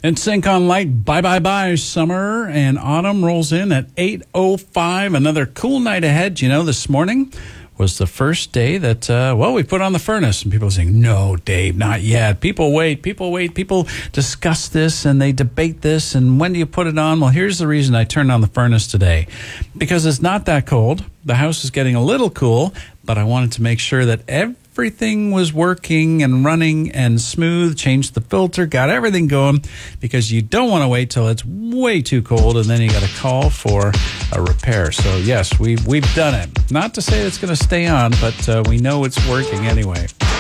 And Sync on Light, bye summer, and autumn rolls in at 8:05. Another cool night ahead. You know, this morning was the first day that, we put on the furnace. And people are saying, no, Dave, not yet. People wait. People discuss this and they debate this. And when do you put it on? Well, here's the reason I turned on the furnace today. Because it's not that cold. The house is getting a little cool, but I wanted to make sure that everything was working and running and smooth, changed the filter, got everything going, because you don't want to wait till it's way too cold and then you got to call for a repair. So yes, we've done it. Not to say it's going to stay on, but we know it's working anyway.